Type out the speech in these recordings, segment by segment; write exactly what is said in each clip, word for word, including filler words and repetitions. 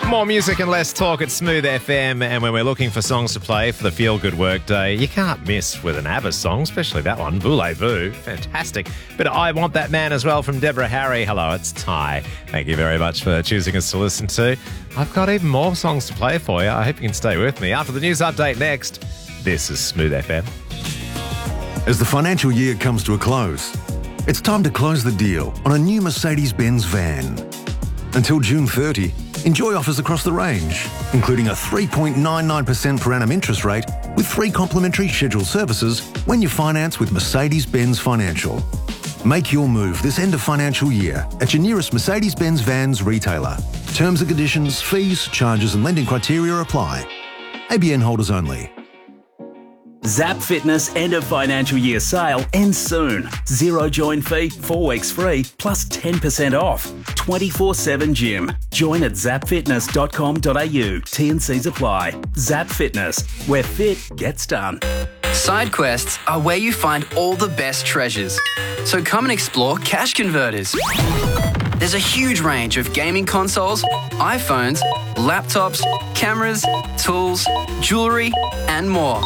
More music and less talk at Smooth F M, and when we're looking for songs to play for the Feel Good Work Day, you can't miss with an ABBA song, especially that one, Voulez-Vous. Fantastic. But I Want That Man as well from Deborah Harry. Hello, it's Ty. Thank you very much for choosing us to listen to. I've got even more songs to play for you. I hope you can stay with me. After the news update next, this is Smooth F M. As the financial year comes to a close, it's time to close the deal on a new Mercedes-Benz van. Until June thirtieth, enjoy offers across the range, including a three point nine nine percent per annum interest rate with free complimentary scheduled services when you finance with Mercedes-Benz Financial. Make your move this end of financial year at your nearest Mercedes-Benz Vans retailer. Terms and conditions, fees, charges and lending criteria apply. A B N holders only. Zap Fitness end of financial year sale ends soon. Zero join fee, four weeks free, plus ten percent off. twenty-four seven gym. Join at zap fitness dot com dot a u. T and Cs apply. Zap Fitness, where fit gets done. Side quests are where you find all the best treasures. So come and explore Cash Converters. There's a huge range of gaming consoles, iPhones, laptops, cameras, tools, jewellery, and more.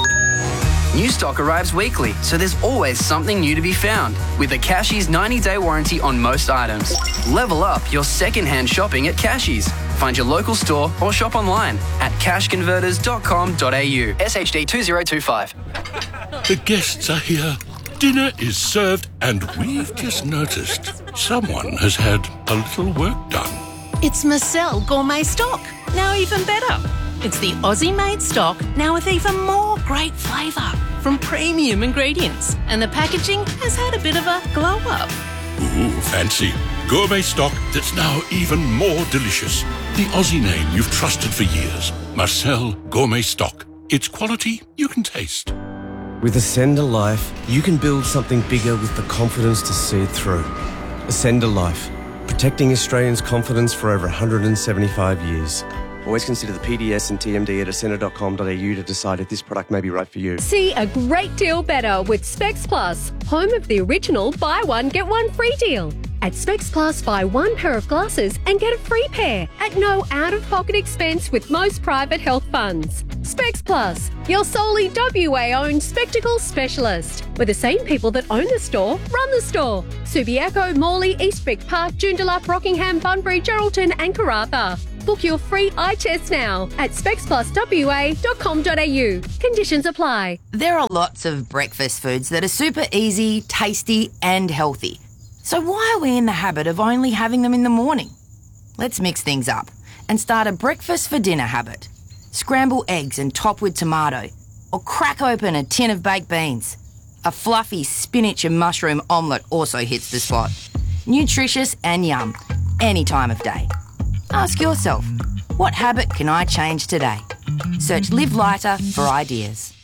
New stock arrives weekly, so there's always something new to be found. With a Cashies ninety day warranty on most items. Level up your second-hand shopping at Cashies. Find your local store or shop online at cash converters dot com dot a u. S H D two zero two five. The guests are here. Dinner is served, and we've just noticed someone has had a little work done. It's Marcel Gourmet Stock, now even better. It's the Aussie-made stock, now with even more great flavour from premium ingredients. And the packaging has had a bit of a glow-up. Ooh, fancy. Gourmet stock that's now even more delicious. The Aussie name you've trusted for years. Marcel Gourmet Stock. It's quality you can taste. With Ascender Life, you can build something bigger with the confidence to see it through. Ascender Life, protecting Australians' confidence for over one hundred seventy-five years. Always consider the P D S and T M D at ascender dot com dot a u to decide if this product may be right for you. See a great deal better with Specs Plus, home of the original buy one, get one free deal. At Specs Plus, buy one pair of glasses and get a free pair at no out-of-pocket expense with most private health funds. Specs Plus, your solely W A-owned spectacles specialist, where the same people that own the store run the store. Subiaco, Morley, Eastwick Park, Joondalup, Rockingham, Bunbury, Geraldton and Karratha. Book your free eye test now at specs plus w a dot com dot a u. Conditions apply. There are lots of breakfast foods that are super easy, tasty and healthy. So why are we in the habit of only having them in the morning? Let's mix things up and start a breakfast for dinner habit. Scramble eggs and top with tomato, or crack open a tin of baked beans. A fluffy spinach and mushroom omelette also hits the spot. Nutritious and yum, any time of day. Ask yourself, what habit can I change today? Search Live Lighter for ideas.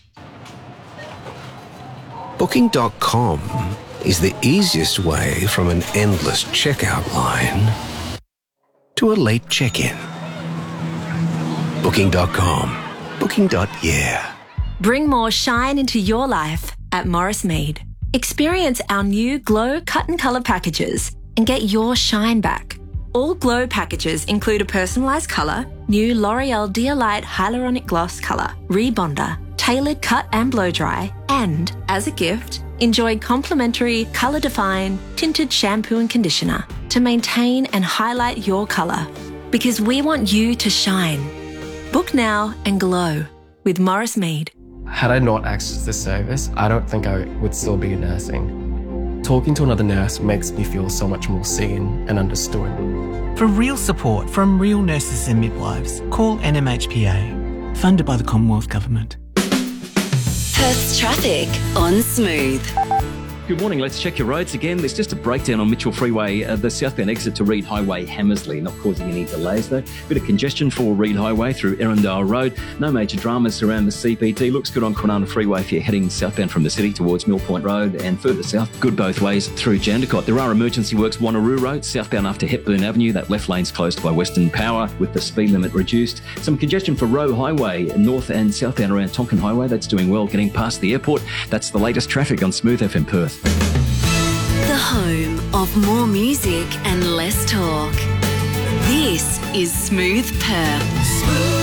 Booking dot com is the easiest way from an endless checkout line to a late check-in. Booking dot com. Booking. Yeah. Bring more shine into your life at Morris Mead. Experience our new Glow Cut and Colour packages and get your shine back. All Glow packages include a personalised colour, new L'Oreal Dialight Hyaluronic Gloss colour, rebonder, tailored cut and blow dry, and, as a gift, enjoy complimentary Colour Define tinted shampoo and conditioner to maintain and highlight your colour. Because we want you to shine. Book now and glow with Morris Mead. Had I not accessed this service, I don't think I would still be nursing. Talking to another nurse makes me feel so much more seen and understood. For real support from real nurses and midwives, call N M H P A, funded by the Commonwealth Government. Perth's traffic on Smooth. Good morning, let's check your roads again. There's just a breakdown on Mitchell Freeway, uh, the southbound exit to Reed Highway, Hammersley, not causing any delays though. Bit of congestion for Reed Highway through Erindale Road. No major dramas around the C P T. Looks good on Kwinana Freeway if you're heading southbound from the city towards Mill Point Road and further south. Good both ways through Jandakot. There are emergency works Wanneroo Road, southbound after Hepburn Avenue. That left lane's closed by Western Power with the speed limit reduced. Some congestion for Roe Highway, north and southbound around Tonkin Highway. That's doing well getting past the airport. That's the latest traffic on Smooth F M Perth. The home of more music and less talk. This is Smooth Perth.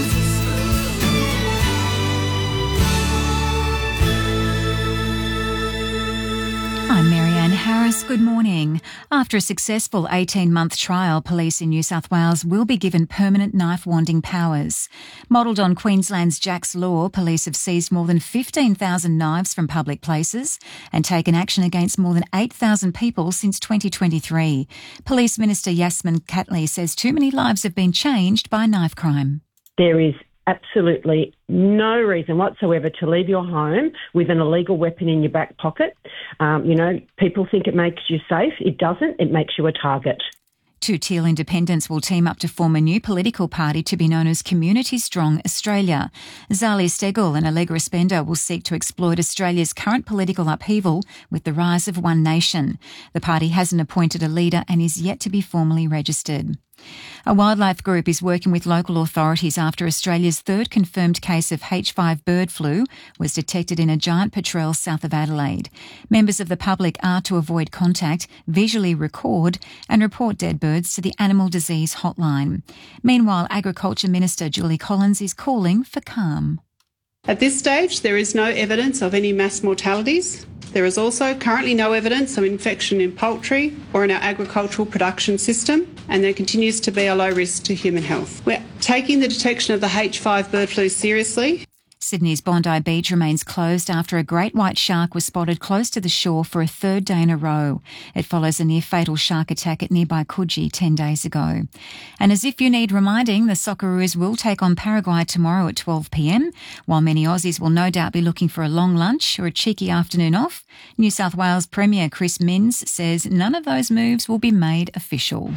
I'm Marianne Harris. Good morning. After a successful eighteen-month trial, police in New South Wales will be given permanent knife-wanding powers. Modelled on Queensland's Jack's Law, police have seized more than fifteen thousand knives from public places and taken action against more than eight thousand people since twenty twenty-three. Police Minister Yasmin Catley says too many lives have been changed by knife crime. There is absolutely no reason whatsoever to leave your home with an illegal weapon in your back pocket. Um, you know, people think it makes you safe. It doesn't. It makes you a target. Two Teal independents will team up to form a new political party to be known as Community Strong Australia. Zali Steggall and Allegra Spender will seek to exploit Australia's current political upheaval with the rise of One Nation. The party hasn't appointed a leader and is yet to be formally registered. A wildlife group is working with local authorities after Australia's third confirmed case of H five bird flu was detected in a giant petrel south of Adelaide. Members of the public are to avoid contact, visually record and report dead birds to the Animal Disease Hotline. Meanwhile, Agriculture Minister Julie Collins is calling for calm. At this stage, there is no evidence of any mass mortalities. There is also currently no evidence of infection in poultry or in our agricultural production system, and there continues to be a low risk to human health. We're taking the detection of the H five bird flu seriously. Sydney's Bondi Beach remains closed after a great white shark was spotted close to the shore for a third day in a row. It follows a near-fatal shark attack at nearby Coogee ten days ago. And as if you need reminding, the Socceroos will take on Paraguay tomorrow at twelve p m, while many Aussies will no doubt be looking for a long lunch or a cheeky afternoon off. New South Wales Premier Chris Minns says none of those moves will be made official.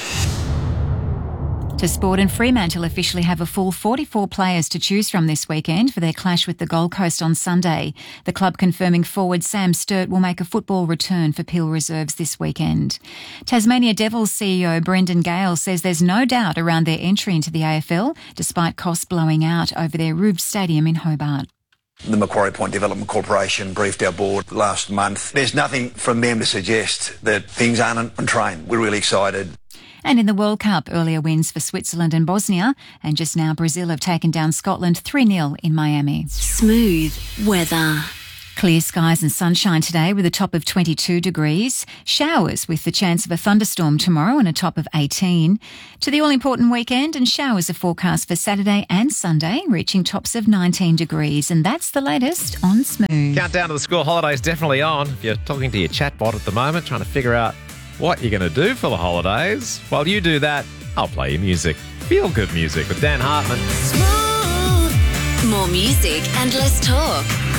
To sport, and Fremantle officially have a full forty-four players to choose from this weekend for their clash with the Gold Coast on Sunday. The club confirming forward Sam Sturt will make a football return for Peel reserves this weekend. Tasmania Devils C E O Brendan Gale says there's no doubt around their entry into the A F L, despite costs blowing out over their roofed stadium in Hobart. The Macquarie Point Development Corporation briefed our board last month. There's nothing from them to suggest that things aren't on train. We're really excited. And in the World Cup, earlier wins for Switzerland and Bosnia, and just now Brazil have taken down Scotland three nil in Miami. Smooth weather. Clear skies and sunshine today with a top of twenty-two degrees. Showers with the chance of a thunderstorm tomorrow and a top of eighteen. To the all-important weekend, and showers are forecast for Saturday and Sunday, reaching tops of nineteen degrees. And that's the latest on Smooth. Countdown to the school holidays definitely on. If you're talking to your chatbot at the moment, trying to figure out what you're going to do for the holidays, while you do that, I'll play you music. Feel good music with Dan Hartman. Smooth. More music and less talk.